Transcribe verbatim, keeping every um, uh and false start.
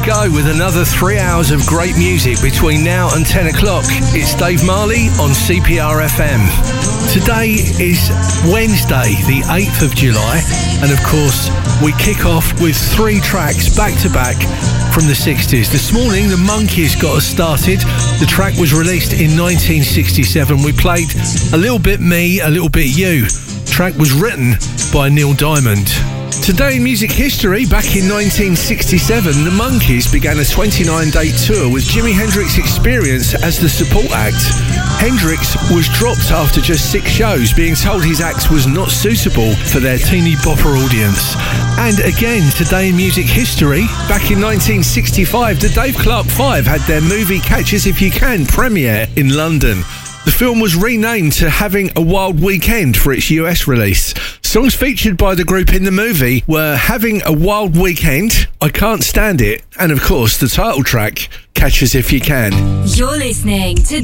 go with another three hours of great music between now and ten o'clock. It's Dave Marley on C P R F M. Today is Wednesday, the eighth of July, and of course, we kick off with three tracks back to back from the sixties. This morning, the Monkees got us started. The track was released in nineteen sixty-seven. We played A Little Bit Me, A Little Bit You. The track was written by Neil Diamond. Today in music history, back in nineteen sixty-seven, the Monkees began a twenty-nine day tour with Jimi Hendrix Experience as the support act. Hendrix was dropped after just six shows, being told his act was not suitable for their teeny bopper audience. And again, today in music history, back in nineteen sixty-five, the Dave Clark Five had their movie Catch Us If You Can premiere in London. The film was renamed to Having a Wild Weekend for its U S release. Songs featured by the group in the movie were Having a Wild Weekend, I Can't Stand It, and of course the title track, Catch Us If You Can. You're listening to